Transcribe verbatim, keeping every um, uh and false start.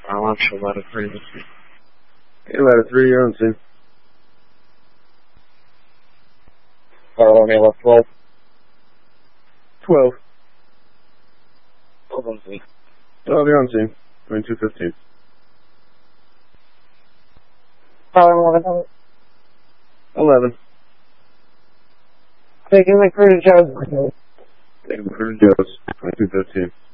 I'll actually let it three. Okay, ladder three, you're on scene. Fire Army left twelve. twelve. twelve on scene. twelve, you're on scene. twenty-two fifteen. Fire eleven. eleven. Taking the crew to Joe's. Taking the crew to Joe's. twenty-two fifteen.